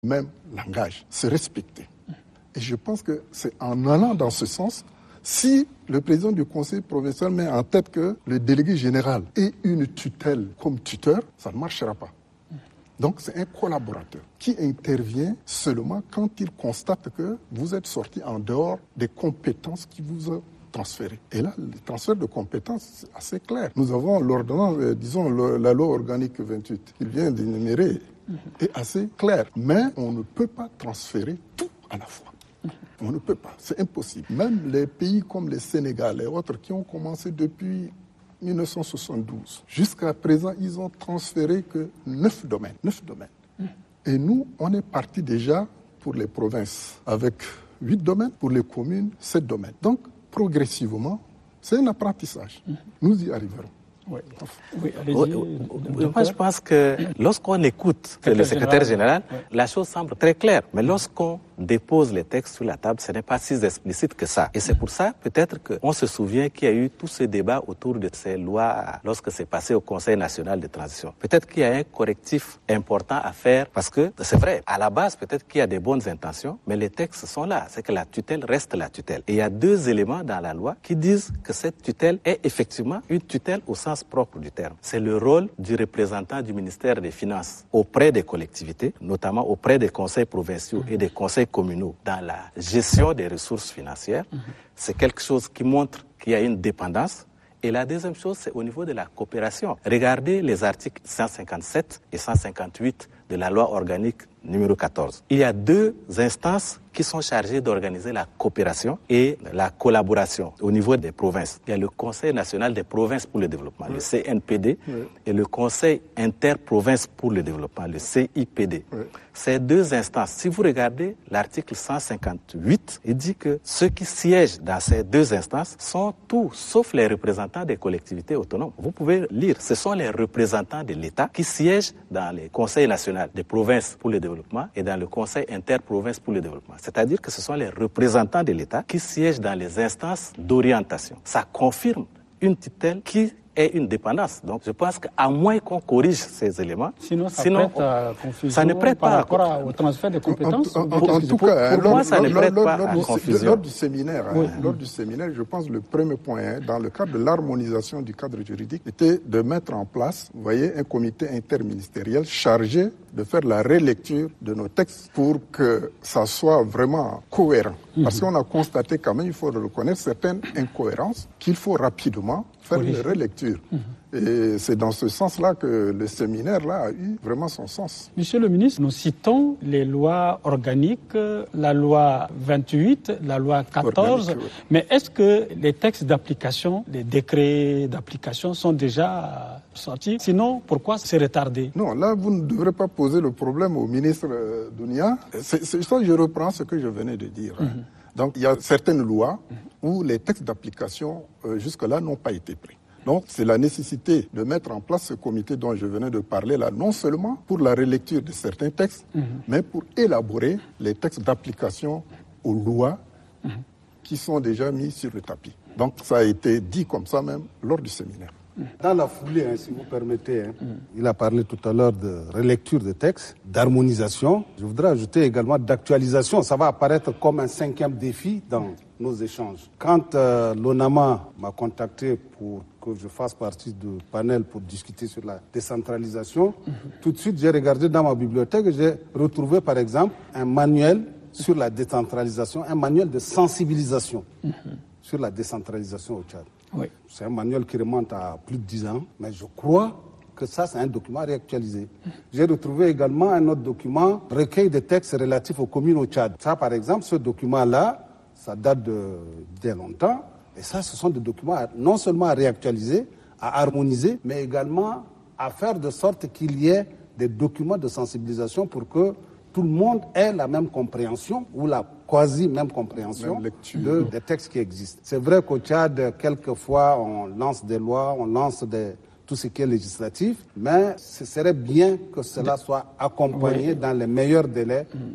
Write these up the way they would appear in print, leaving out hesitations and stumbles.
même langage, se respecter. Et je pense que c'est en allant dans ce sens, si le président du conseil provincial met en tête que le délégué général ait une tutelle comme tuteur, ça ne marchera pas. Donc c'est un collaborateur qui intervient seulement quand il constate que vous êtes sorti en dehors des compétences qui vous ont transférées. Et là, le transfert de compétences, c'est assez clair. Nous avons l'ordonnance, la loi organique 28, qu'il vient d'énumérer, est assez clair. Mais on ne peut pas transférer tout à la fois. On ne peut pas, c'est impossible. Même les pays comme le Sénégal et autres qui ont commencé depuis 1972. Jusqu'à présent, ils ont transféré que 9 domaines. Et nous, on est parti déjà pour les provinces avec 8 domaines, pour les communes, 7 domaines. Donc, progressivement, c'est un apprentissage. Nous y arriverons. Oui, moi, je pense que lorsqu'on écoute le secrétaire général, la chose semble très claire. Mais lorsqu'on dépose les textes sur la table, ce n'est pas si explicite que ça. Et c'est pour ça, peut-être, qu'on se souvient qu'il y a eu tout ce débat autour de ces lois lorsque c'est passé au Conseil national de transition. Peut-être qu'il y a un correctif important à faire parce que, c'est vrai, à la base, peut-être qu'il y a des bonnes intentions, mais les textes sont là. C'est que la tutelle reste la tutelle. Et il y a 2 éléments dans la loi qui disent que cette tutelle est effectivement une tutelle au sens propre du terme. C'est le rôle du représentant du ministère des Finances auprès des collectivités, notamment auprès des conseils provinciaux et des conseils communaux dans la gestion des ressources financières. C'est quelque chose qui montre qu'il y a une dépendance. Et la deuxième chose, c'est au niveau de la coopération. Regardez les articles 157 et 158 de la loi organique numéro 14. Il y a 2 instances qui sont chargées d'organiser la coopération et la collaboration au niveau des provinces. Il y a le Conseil national des provinces pour le développement, le CNPD, et le Conseil interprovince pour le développement, le CIPD. Ces 2 instances, si vous regardez l'article 158, il dit que ceux qui siègent dans ces 2 instances sont tous, sauf les représentants des collectivités autonomes. Vous pouvez lire, ce sont les représentants de l'État qui siègent dans les conseils nationaux des provinces pour le développement et dans le Conseil interprovince pour le développement. C'est-à-dire que ce sont les représentants de l'État qui siègent dans les instances d'orientation. Ça confirme une tutelle qui est une dépendance. Donc je pense qu'à moins qu'on corrige ces éléments, sinon prête à confusion, ça ne prête pas par rapport au transfert de compétences. En tout cas, pour moi, ça ne prête pas à confusion. Lors du séminaire, je pense que le premier point, dans le cadre de l'harmonisation du cadre juridique, était de mettre en place, vous voyez, un comité interministériel chargé de faire la relecture de nos textes pour que ça soit vraiment cohérent. Parce qu'on a constaté quand même, il faut le reconnaître, certaines incohérences qu'il faut rapidement faire une relecture. Et c'est dans ce sens-là que le séminaire-là a eu vraiment son sens. Monsieur le ministre, nous citons les lois organiques, la loi 28, la loi 14, mais est-ce que les textes d'application, les décrets d'application sont déjà sortis? Sinon, pourquoi c'est retardé? Non, là, vous ne devrez pas poser le problème au ministre Dounia. C'est ça, je reprends ce que je venais de dire. Donc, il y a certaines lois où les textes d'application, jusque-là, n'ont pas été pris. Donc, c'est la nécessité de mettre en place ce comité dont je venais de parler là, non seulement pour la relecture de certains textes, mais pour élaborer les textes d'application aux lois qui sont déjà mis sur le tapis. Donc, ça a été dit comme ça même lors du séminaire. Dans la foulée, si vous permettez, il a parlé tout à l'heure de relecture de textes, d'harmonisation. Je voudrais ajouter également d'actualisation. Ça va apparaître comme un 5e défi dans nos échanges. Quand l'ONAMA m'a contacté pour que je fasse partie du panel pour discuter sur la décentralisation, tout de suite j'ai regardé dans ma bibliothèque et j'ai retrouvé par exemple un manuel sur la décentralisation, un manuel de sensibilisation sur la décentralisation au Tchad. Oui. C'est un manuel qui remonte à plus de 10 ans, mais je crois que ça, c'est un document réactualisé. J'ai retrouvé également un autre document, recueil de textes relatifs aux communes au Tchad. Ça, par exemple, ce document-là, ça date de longtemps, et ça, ce sont des documents non seulement à réactualiser, à harmoniser, mais également à faire de sorte qu'il y ait des documents de sensibilisation pour que tout le monde ait la même compréhension ou la quasi-même compréhension des textes qui existent. C'est vrai qu'au Tchad, quelquefois, on lance des lois, on lance tout ce qui est législatif, mais ce serait bien que cela soit accompagné dans les meilleurs délais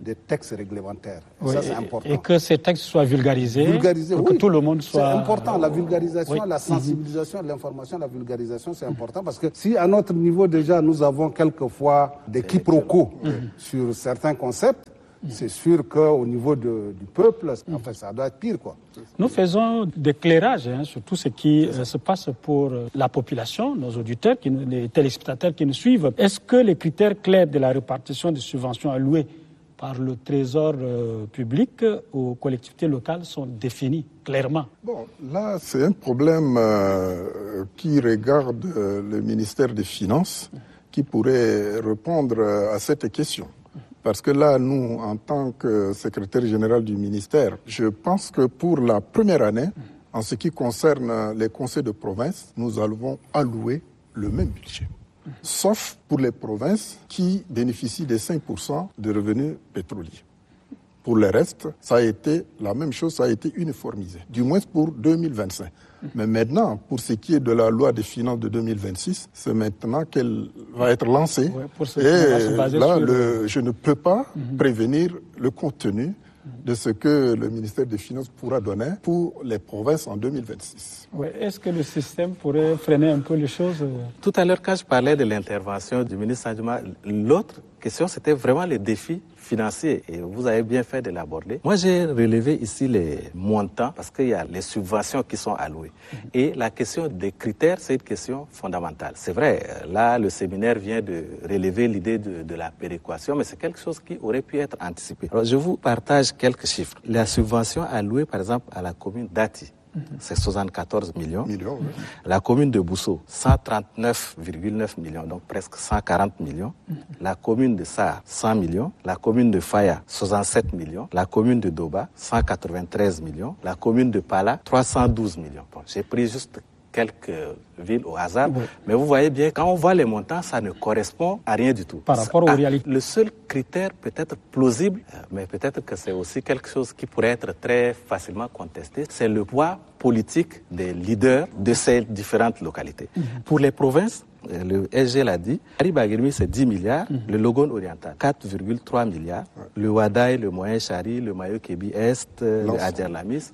des textes réglementaires. Oui, ça, c'est important. Et que ces textes soient vulgarisés pour que tout le monde soit... C'est important, la vulgarisation, la sensibilisation de l'information, la vulgarisation, c'est important parce que si à notre niveau déjà nous avons quelquefois des quiproquos sur certains concepts, c'est sûr qu'au niveau du peuple, enfin, ça doit être pire, quoi. Nous faisons des éclairages sur tout ce qui se passe pour la population, nos auditeurs, les téléspectateurs qui nous suivent. Est-ce que les critères clairs de la répartition des subventions allouées par le Trésor public aux collectivités locales sont définis clairement? Bon, là, c'est un problème qui regarde le ministère des Finances qui pourrait répondre à cette question. Parce que là, nous, en tant que secrétaire général du ministère, je pense que pour la première année, en ce qui concerne les conseils de province, nous allons allouer le même budget. Sauf pour les provinces qui bénéficient des 5% de revenus pétroliers. Pour le reste, ça a été la même chose, ça a été uniformisé, du moins pour 2025. Mais maintenant, pour ce qui est de la loi des finances de 2026, c'est maintenant qu'elle va être lancée. Ouais, et là, je ne peux pas prévenir le contenu de ce que le ministère des Finances pourra donner pour les provinces en 2026. Ouais. Est-ce que le système pourrait freiner un peu les choses? Tout à l'heure, quand je parlais de l'intervention du ministre Sanjouma, l'autre question, c'était vraiment les défis financiers. Et vous avez bien fait de l'aborder. Moi, j'ai relevé ici les montants parce qu'il y a les subventions qui sont allouées. Et la question des critères, c'est une question fondamentale. C'est vrai, là, le séminaire vient de relever l'idée de la péréquation, mais c'est quelque chose qui aurait pu être anticipé. Alors, je vous partage quelques chiffres. La subvention allouée, par exemple, à la commune d'Ati, c'est 74 millions. Oui. La commune de Bousso, 139,9 millions, donc presque 140 millions. La commune de Sarr, 100 millions. La commune de Faya, 67 millions. La commune de Doba, 193 millions. La commune de Pala, 312 millions. Bon, j'ai pris juste quelques villes au hasard, mais vous voyez bien, quand on voit les montants, ça ne correspond à rien du tout. Par rapport aux réalités. Le seul critère peut-être plausible, mais peut-être que c'est aussi quelque chose qui pourrait être très facilement contesté, c'est le poids politique des leaders de ces différentes localités. Pour les provinces, le SG l'a dit, Haribagirmi c'est 10 milliards, le Logone oriental 4,3 milliards, le Wadaï, le Moyen Chari, le Mayo Kébi Est, le Adjer Lamis,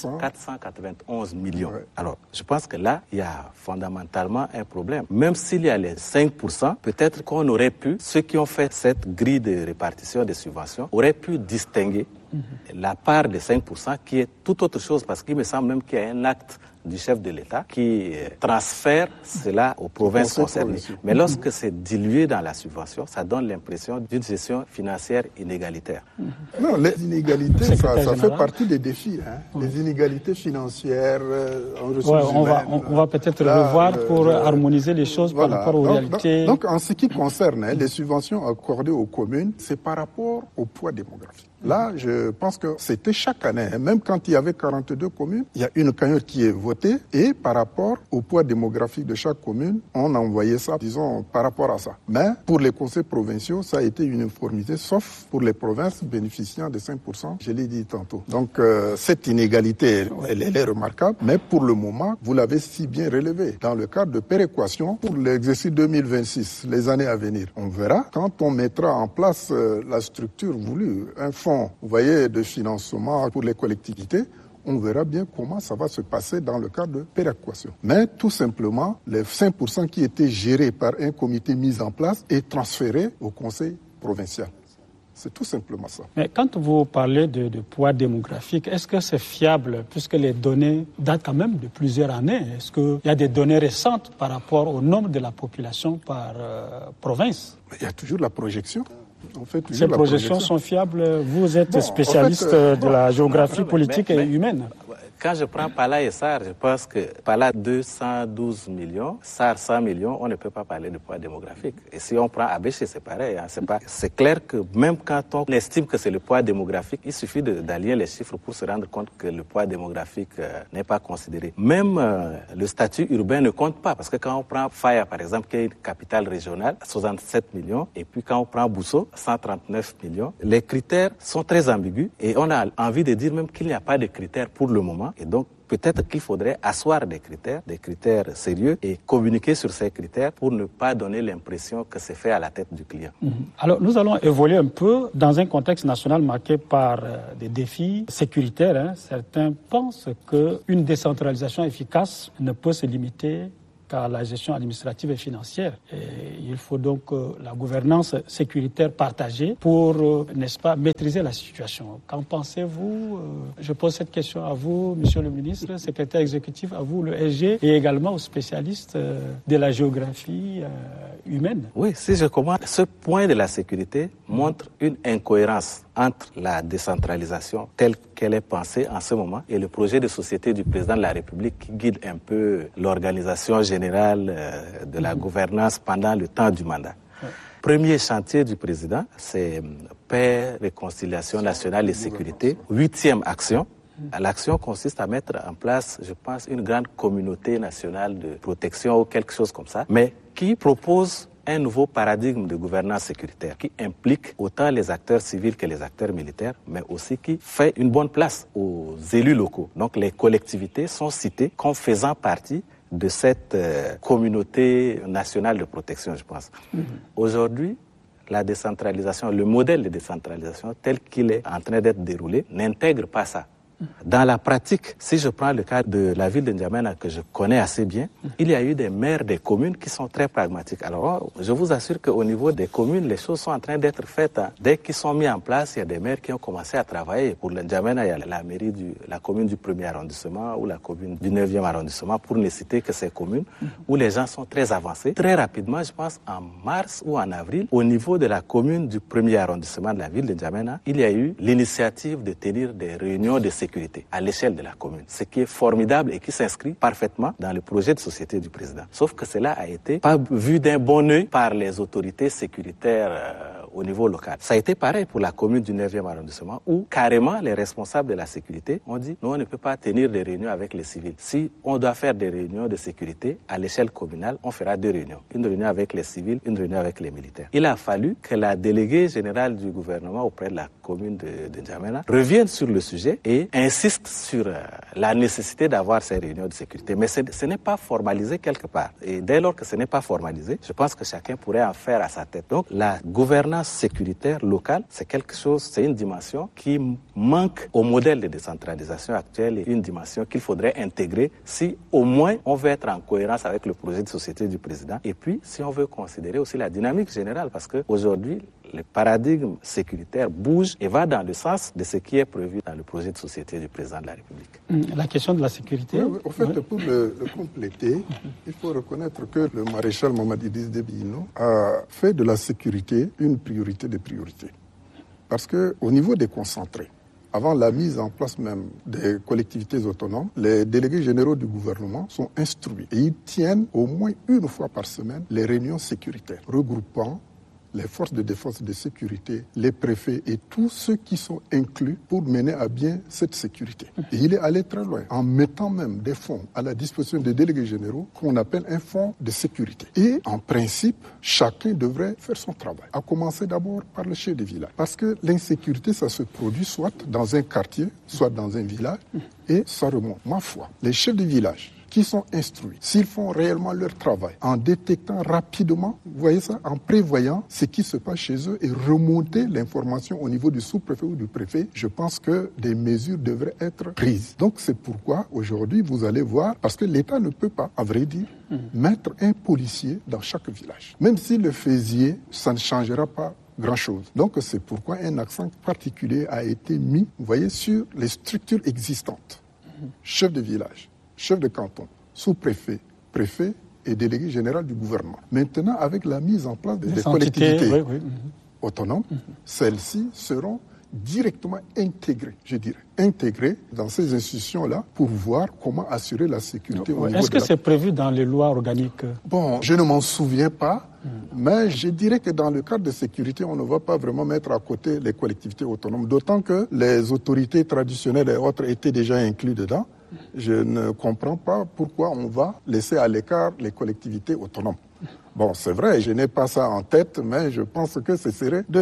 491 millions. Ouais. Alors, je pense que là, il y a fondamentalement un problème. Même s'il y a les 5%, peut-être qu'on aurait pu, ceux qui ont fait cette grille de répartition des subventions, auraient pu distinguer la part des 5% qui est tout autre chose, parce qu'il me semble même qu'il y a un acte du chef de l'État qui transfère cela aux provinces concernées. Mais lorsque c'est dilué dans la subvention, ça donne l'impression d'une gestion financière inégalitaire. Non, les inégalités, ça fait partie des défis. Les inégalités financières en ressources humaines. On va peut-être revoir pour harmoniser les choses par rapport aux réalités. Donc, en ce qui concerne les subventions accordées aux communes, c'est par rapport au poids démographique. Là, je pense que c'était chaque année, même quand il y avait 42 communes, il y a une cagnotte qui est votée et par rapport au poids démographique de chaque commune, on envoyait ça, disons, par rapport à ça. Mais pour les conseils provinciaux, ça a été uniformisé, sauf pour les provinces bénéficiant de 5%, je l'ai dit tantôt. Donc, cette inégalité, elle est remarquable, mais pour le moment, vous l'avez si bien relevé. Dans le cadre de péréquation, pour l'exercice 2026, les années à venir, on verra quand on mettra en place la structure voulue, un fonds, vous voyez, de financement pour les collectivités, on verra bien comment ça va se passer dans le cadre de péréquation. Mais tout simplement, les 5% qui étaient gérés par un comité mis en place et transférés au conseil provincial. C'est tout simplement ça. Mais quand vous parlez de poids démographique, est-ce que c'est fiable puisque les données datent quand même de plusieurs années? Est-ce qu'il y a des données récentes par rapport au nombre de la population par province? Il y a toujours la projection. Ces projections sont fiables. Vous êtes spécialiste de la géographie politique et humaine. Quand je prends Pala et Sarr, je pense que Pala 212 millions, Sarr 100 millions, on ne peut pas parler de poids démographique. Et si on prend Abéché, c'est pareil. C'est clair que même quand on estime que c'est le poids démographique, il suffit d'allier les chiffres pour se rendre compte que le poids démographique n'est pas considéré. Même le statut urbain ne compte pas, parce que quand on prend Faya, par exemple, qui est une capitale régionale, 67 millions, et puis quand on prend Bousso, 139 millions, les critères sont très ambigus et on a envie de dire même qu'il n'y a pas de critères pour le moment. moment. Et donc, peut-être qu'il faudrait asseoir des critères sérieux et communiquer sur ces critères pour ne pas donner l'impression que c'est fait à la tête du client. Alors, nous allons évoluer un peu dans un contexte national marqué par des défis sécuritaires. Certains pensent qu'une décentralisation efficace ne peut se limiter qu'à la gestion administrative et financière. Et il faut donc la gouvernance sécuritaire partagée pour, n'est-ce pas, maîtriser la situation. Qu'en pensez-vous? Je pose cette question à vous, Monsieur le ministre, secrétaire exécutif, à vous, le SG, et également aux spécialistes de la géographie humaine. Oui, si je commence, ce point de la sécurité montre une incohérence entre la décentralisation telle qu'elle est pensée en ce moment et le projet de société du président de la République qui guide un peu l'organisation générale de la gouvernance pendant le temps du mandat. Premier chantier du président, c'est paix, réconciliation nationale et sécurité. 8e action. L'action consiste à mettre en place, je pense, une grande communauté nationale de protection ou quelque chose comme ça, mais qui propose un nouveau paradigme de gouvernance sécuritaire qui implique autant les acteurs civils que les acteurs militaires, mais aussi qui fait une bonne place aux élus locaux. Donc les collectivités sont citées comme faisant partie de cette communauté nationale de protection, je pense. Aujourd'hui, la décentralisation, le modèle de décentralisation tel qu'il est en train d'être déroulé n'intègre pas ça. Dans la pratique, si je prends le cas de la ville de N'Djamena que je connais assez bien, il y a eu des maires des communes qui sont très pragmatiques. Alors, je vous assure qu'au niveau des communes, les choses sont en train d'être faites. Dès qu'ils sont mis en place, il y a des maires qui ont commencé à travailler. Pour le N'Djamena, il y a la mairie la commune du 1er arrondissement ou la commune du 9e arrondissement, pour ne citer que ces communes où les gens sont très avancés. Très rapidement, je pense en mars ou en avril, au niveau de la commune du 1er arrondissement de la ville de N'Djamena, il y a eu l'initiative de tenir des réunions de sécurité à l'échelle de la commune, ce qui est formidable et qui s'inscrit parfaitement dans le projet de société du président. Sauf que cela a été pas vu d'un bon œil par les autorités sécuritaires au niveau local. Ça a été pareil pour la commune du 9e arrondissement où carrément les responsables de la sécurité ont dit non, on ne peut pas tenir des réunions avec les civils. Si on doit faire des réunions de sécurité à l'échelle communale, on fera 2 réunions. Une réunion avec les civils, une réunion avec les militaires. Il a fallu que la déléguée générale du gouvernement auprès de la commune de N'Djamena revienne sur le sujet et insiste sur la nécessité d'avoir ces réunions de sécurité. Mais ce n'est pas formalisé quelque part. Et dès lors que ce n'est pas formalisé, je pense que chacun pourrait en faire à sa tête. Donc la gouvernance sécuritaire locale, c'est quelque chose, c'est une dimension qui manque au modèle de décentralisation actuel et une dimension qu'il faudrait intégrer si au moins on veut être en cohérence avec le projet de société du président et puis si on veut considérer aussi la dynamique générale parce qu'aujourd'hui, le paradigme sécuritaire bouge et va dans le sens de ce qui est prévu dans le projet de société du président de la République. La question de la sécurité. Oui, en fait, pour le compléter, il faut reconnaître que le maréchal Mamadi Idriss Déby Itno a fait de la sécurité une priorité des priorités. Parce qu'au niveau des concentrés, avant la mise en place même des collectivités autonomes, les délégués généraux du gouvernement sont instruits et ils tiennent au moins une fois par semaine les réunions sécuritaires regroupant les forces de défense et de sécurité, les préfets et tous ceux qui sont inclus pour mener à bien cette sécurité. Et il est allé très loin en mettant même des fonds à la disposition des délégués généraux qu'on appelle un fonds de sécurité. Et en principe, chacun devrait faire son travail, à commencer d'abord par le chef de village. Parce que l'insécurité, ça se produit soit dans un quartier, soit dans un village, et ça remonte. Ma foi, les chefs de village qui sont instruits, s'ils font réellement leur travail, en détectant rapidement, vous voyez ça, en prévoyant ce qui se passe chez eux et remonter l'information au niveau du sous-préfet ou du préfet, je pense que des mesures devraient être prises. Donc c'est pourquoi aujourd'hui vous allez voir, parce que l'État ne peut pas, à vrai dire, mettre un policier dans chaque village. Même s'il le faisait, ça ne changera pas grand-chose. Donc c'est pourquoi un accent particulier a été mis, vous voyez, sur les structures existantes. Chef de village, chef de canton, sous-préfet, préfet et délégué général du gouvernement. Maintenant, avec la mise en place des collectivités autonomes, celles-ci seront directement intégrées, je dirais, intégrées dans ces institutions-là pour voir comment assurer la sécurité au niveau. Est-ce que c'est prévu dans les lois organiques? Bon, je ne m'en souviens pas, mais je dirais que dans le cadre de sécurité, on ne va pas vraiment mettre à côté les collectivités autonomes, d'autant que les autorités traditionnelles et autres étaient déjà inclus dedans. Je ne comprends pas pourquoi on va laisser à l'écart les collectivités autonomes. Bon, c'est vrai, je n'ai pas ça en tête, mais je pense que ce serait dedans.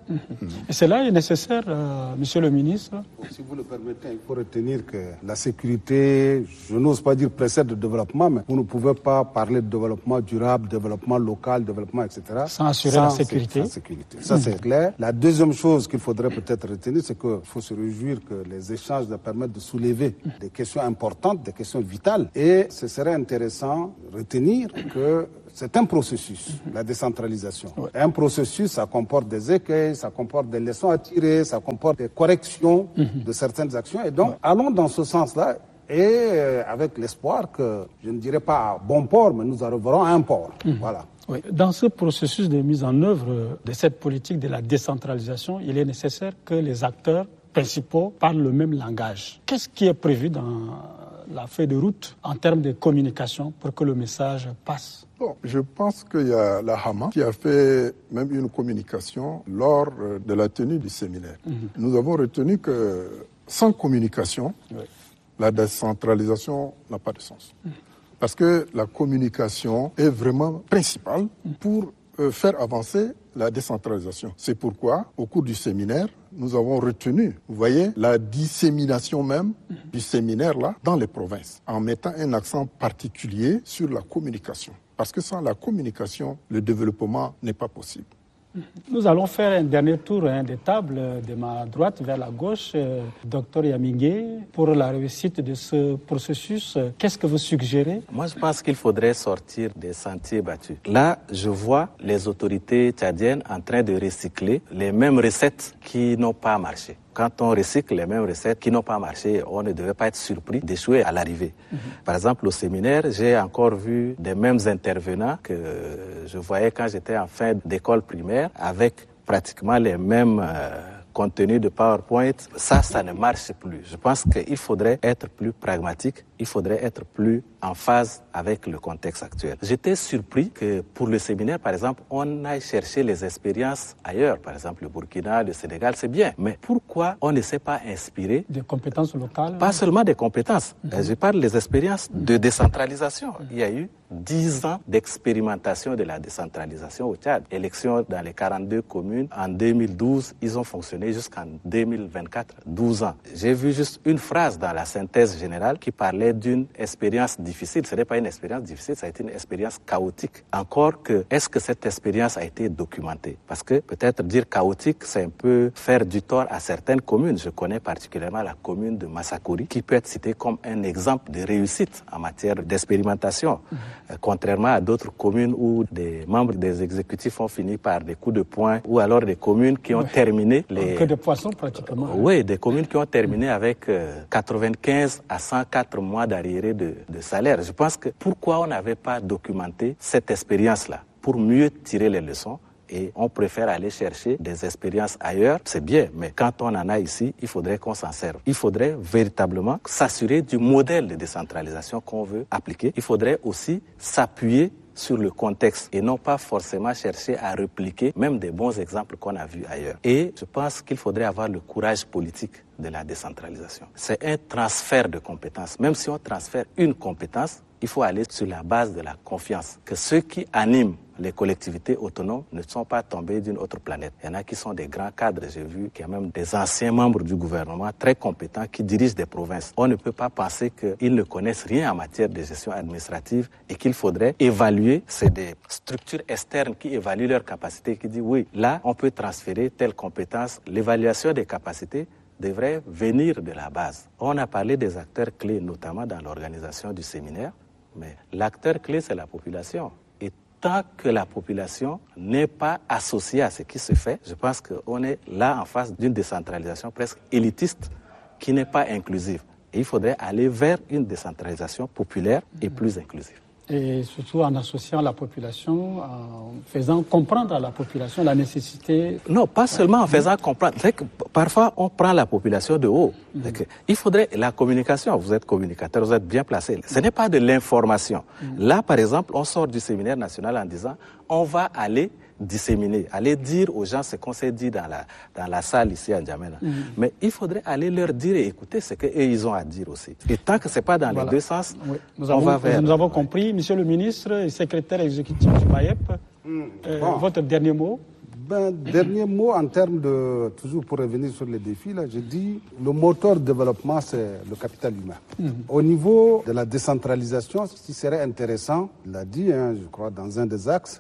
Et cela est nécessaire, Monsieur le ministre? Si vous le permettez, il faut retenir que la sécurité, je n'ose pas dire précède le développement, mais vous ne pouvez pas parler de développement durable, développement local, développement, etc. Sans assurer la sécurité. Sans sécurité. Ça, c'est clair. La deuxième chose qu'il faudrait peut-être retenir, c'est qu'il faut se réjouir que les échanges permettent de soulever des questions importantes, des questions vitales. Et ce serait intéressant de retenir que c'est un processus, la décentralisation. Ouais. Un processus, ça comporte des écueils, ça comporte des leçons à tirer, ça comporte des corrections de certaines actions. Et donc, allons dans ce sens-là et avec l'espoir que, je ne dirais pas à bon port, mais nous arriverons à un port. Voilà. Oui. Dans ce processus de mise en œuvre de cette politique de la décentralisation, il est nécessaire que les acteurs principaux parlent le même langage. Qu'est-ce qui est prévu dans la feuille de route en termes de communication pour que le message passe? Bon, je pense qu'il y a la Hama qui a fait même une communication lors de la tenue du séminaire. Nous avons retenu que sans communication, la décentralisation n'a pas de sens. Parce que la communication est vraiment principale pour faire avancer la décentralisation. C'est pourquoi, au cours du séminaire, nous avons retenu, vous voyez, la dissémination même du séminaire-là dans les provinces, en mettant un accent particulier sur la communication. Parce que sans la communication, le développement n'est pas possible. Nous allons faire un dernier tour des tables de ma droite vers la gauche. Docteur Yamingué, pour la réussite de ce processus, qu'est-ce que vous suggérez? Moi, je pense qu'il faudrait sortir des sentiers battus. Là, je vois les autorités tchadiennes en train de recycler les mêmes recettes qui n'ont pas marché. Quand on recycle les mêmes recettes qui n'ont pas marché, on ne devait pas être surpris d'échouer à l'arrivée. Par exemple, au séminaire, j'ai encore vu des mêmes intervenants que je voyais quand j'étais en fin d'école primaire avec pratiquement les mêmes contenus de PowerPoint. Ça ne marche plus. Je pense qu'il faudrait être plus pragmatique, il faudrait être plus en phase avec le contexte actuel. J'étais surpris que pour le séminaire, par exemple, on aille chercher les expériences ailleurs. Par exemple, le Burkina, le Sénégal, c'est bien. Mais pourquoi on ne s'est pas inspiré des compétences locales? Pas seulement des compétences. Je parle des expériences de décentralisation. Il y a eu 10 ans d'expérimentation de la décentralisation au Tchad. Élections dans les 42 communes. En 2012, ils ont fonctionné jusqu'en 2024, 12 ans. J'ai vu juste une phrase dans la synthèse générale qui parlait d'une expérience difficile. Ce n'est pas une expérience difficile, ça a été une expérience chaotique. Encore que, est-ce que cette expérience a été documentée? Parce que peut-être dire chaotique, c'est un peu faire du tort à certaines communes. Je connais particulièrement la commune de Massakori, qui peut être citée comme un exemple de réussite en matière d'expérimentation. Contrairement à d'autres communes où des membres des exécutifs ont fini par des coups de poing, ou alors des communes qui ont terminé les... Que de poissons pratiquement. Oui, des communes qui ont terminé avec 95 à 104 mois d'arriérés de salaire. Je pense que pourquoi on n'avait pas documenté cette expérience-là pour mieux tirer les leçons? Et on préfère aller chercher des expériences ailleurs, c'est bien, mais quand on en a ici, il faudrait qu'on s'en serve. Il faudrait véritablement s'assurer du modèle de décentralisation qu'on veut appliquer. Il faudrait aussi s'appuyer sur le contexte et non pas forcément chercher à répliquer même des bons exemples qu'on a vus ailleurs. Et je pense qu'il faudrait avoir le courage politique de la décentralisation. C'est un transfert de compétences. Même si on transfère une compétence, il faut aller sur la base de la confiance. Que ceux qui animent les collectivités autonomes ne sont pas tombés d'une autre planète. Il y en a qui sont des grands cadres, j'ai vu qu'il y a même des anciens membres du gouvernement très compétents qui dirigent des provinces. On ne peut pas penser qu'ils ne connaissent rien en matière de gestion administrative et qu'il faudrait évaluer. C'est des structures externes qui évaluent leurs capacités, qui disent oui, là on peut transférer telle compétence. L'évaluation des capacités devrait venir de la base. On a parlé des acteurs clés, notamment dans l'organisation du séminaire, mais l'acteur clé, c'est la population. Et tant que la population n'est pas associée à ce qui se fait, je pense qu'on est là en face d'une décentralisation presque élitiste qui n'est pas inclusive. Et il faudrait aller vers une décentralisation populaire et plus inclusive. Et surtout en associant la population, en faisant comprendre à la population la nécessité... Non, pas seulement en faisant comprendre. C'est que parfois, on prend la population de haut. Il faudrait la communication. Vous êtes communicateur, vous êtes bien placé. Ce n'est pas de l'information. Là, par exemple, on sort du séminaire national en disant on va aller disséminer, aller dire aux gens ce qu'on s'est dit dans la salle ici à N'Djamena. Mais il faudrait aller leur dire et écouter ce qu'eux ils ont à dire aussi. Et tant que ce n'est pas dans les deux sens, nous avons compris. Monsieur le ministre et secrétaire exécutif du MAEP, votre dernier mot? Dernier mot en termes de, toujours pour revenir sur les défis, là, j'ai dit le moteur de développement, c'est le capital humain. Au niveau de la décentralisation, ce qui serait intéressant, il l'a dit, je crois, dans un des axes,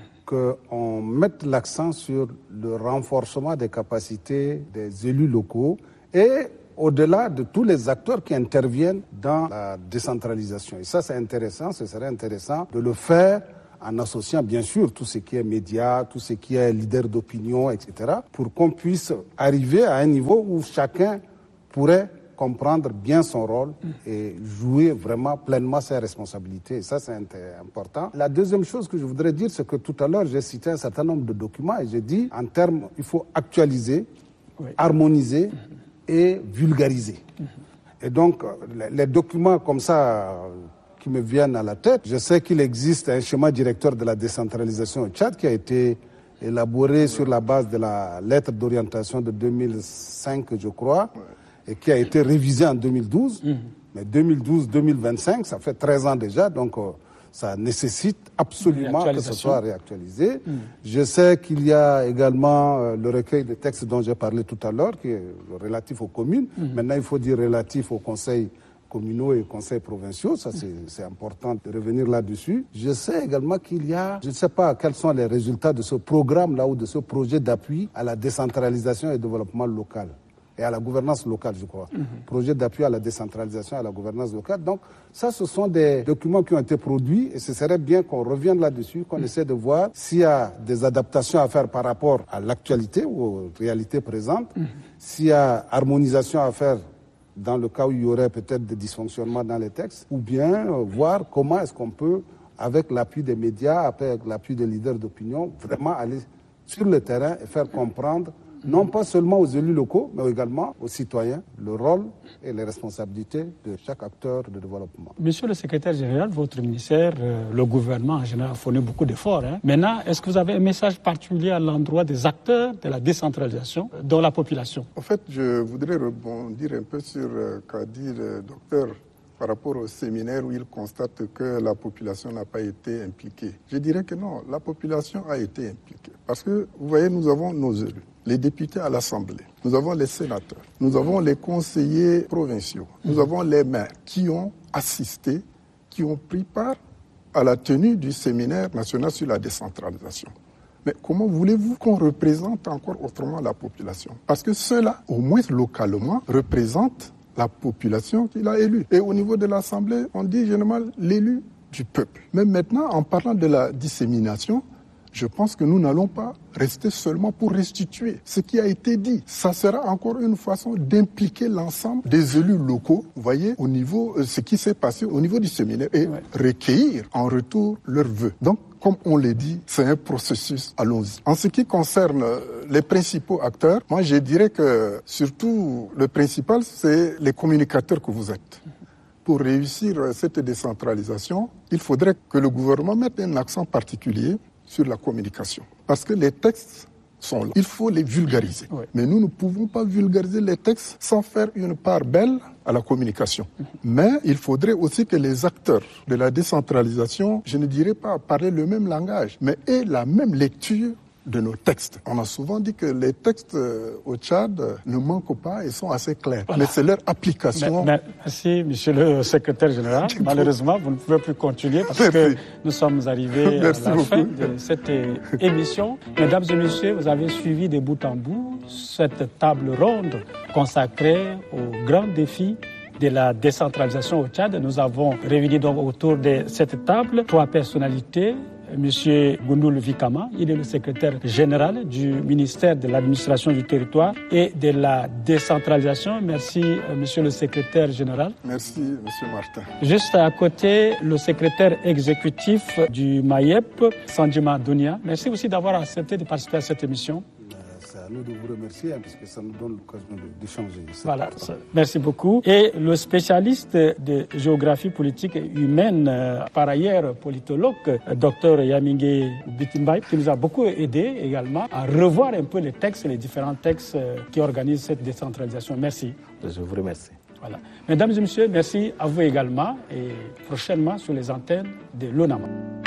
qu'on mette l'accent sur le renforcement des capacités des élus locaux et au-delà de tous les acteurs qui interviennent dans la décentralisation. Et ça, c'est intéressant, ce serait intéressant de le faire en associant bien sûr tout ce qui est médias, tout ce qui est leader d'opinion, etc., pour qu'on puisse arriver à un niveau où chacun pourrait comprendre bien son rôle et jouer vraiment pleinement ses responsabilités. Et ça, c'est important. La deuxième chose que je voudrais dire, c'est que tout à l'heure, j'ai cité un certain nombre de documents et j'ai dit, en termes, il faut actualiser, harmoniser et vulgariser. Et donc, les documents comme ça qui me viennent à la tête, je sais qu'il existe un schéma directeur de la décentralisation au Tchad qui a été élaboré sur la base de la lettre d'orientation de 2005, je crois, et qui a été révisé en 2012. Mais 2012-2025, ça fait 13 ans déjà, donc ça nécessite absolument que ce soit réactualisé. Je sais qu'il y a également le recueil de textes dont j'ai parlé tout à l'heure, qui est relatif aux communes. Maintenant, il faut dire relatif aux conseils communaux et conseils provinciaux, ça c'est important de revenir là-dessus. Je sais également qu'il y a, je ne sais pas quels sont les résultats de ce programme-là ou de ce projet d'appui à la décentralisation et au développement local. Et à la gouvernance locale, je crois. Projet d'appui à la décentralisation et à la gouvernance locale. Donc, ça, ce sont des documents qui ont été produits et ce serait bien qu'on revienne là-dessus, qu'on essaie de voir s'il y a des adaptations à faire par rapport à l'actualité ou aux réalités présentes, s'il y a harmonisation à faire dans le cas où il y aurait peut-être des dysfonctionnements dans les textes, ou bien voir comment est-ce qu'on peut, avec l'appui des médias, avec l'appui des leaders d'opinion, vraiment aller sur le terrain et faire comprendre non pas seulement aux élus locaux, mais également aux citoyens, le rôle et les responsabilités de chaque acteur de développement. Monsieur le secrétaire général, votre ministère, le gouvernement en général a fourni beaucoup d'efforts. Maintenant, est-ce que vous avez un message particulier à l'endroit des acteurs de la décentralisation dans la population? En fait, je voudrais rebondir un peu sur ce qu'a dit le docteur par rapport au séminaire où il constate que la population n'a pas été impliquée. Je dirais que non, la population a été impliquée. Parce que, vous voyez, nous avons nos élus, les députés à l'Assemblée, nous avons les sénateurs, nous avons les conseillers provinciaux, nous avons les maires qui ont assisté, qui ont pris part à la tenue du séminaire national sur la décentralisation. Mais comment voulez-vous qu'on représente encore autrement la population? Parce que ceux-là, au moins localement, représentent la population qu'il a élue. Et au niveau de l'Assemblée, on dit généralement l'élu du peuple. Même maintenant, en parlant de la dissémination, je pense que nous n'allons pas rester seulement pour restituer ce qui a été dit. Ça sera encore une façon d'impliquer l'ensemble des élus locaux, vous voyez, au niveau, ce qui s'est passé au niveau du séminaire et recueillir en retour leurs vœux. Donc, comme on l'a dit, c'est un processus, allons-y. En ce qui concerne les principaux acteurs, moi je dirais que surtout le principal, c'est les communicateurs que vous êtes. Pour réussir cette décentralisation, il faudrait que le gouvernement mette un accent particulier sur la communication. Parce que les textes sont là. Il faut les vulgariser. Mais nous ne pouvons pas vulgariser les textes sans faire une part belle à la communication. Mais il faudrait aussi que les acteurs de la décentralisation, je ne dirais pas parler le même langage, mais aient la même lecture de nos textes. On a souvent dit que les textes au Tchad ne manquent pas et sont assez clairs. Voilà. Mais c'est leur application. Merci, monsieur le secrétaire général. Malheureusement, vous ne pouvez plus continuer parce que nous sommes arrivés à la fin de cette émission. Mesdames et messieurs, vous avez suivi de bout en bout cette table ronde consacrée aux grands défis de la décentralisation au Tchad. Nous avons réuni donc autour de cette table 3 personnalités. Monsieur Goundoul Vikama, il est le secrétaire général du ministère de l'administration du territoire et de la décentralisation. Merci, monsieur le secrétaire général. Merci, monsieur Martin. Juste à côté, le secrétaire exécutif du MAIEP, Sandjima Dounia. Merci aussi d'avoir accepté de participer à cette émission. C'est à nous de vous remercier parce que ça nous donne l'occasion d'échanger. Voilà, merci beaucoup. Et le spécialiste de géographie politique et humaine, par ailleurs politologue, Dr Yaminge Bitimbaï, qui nous a beaucoup aidé également à revoir un peu les textes, les différents textes qui organisent cette décentralisation. Merci. Je vous remercie. Voilà. Mesdames et messieurs, merci à vous également et prochainement sur les antennes de l'ONAMA.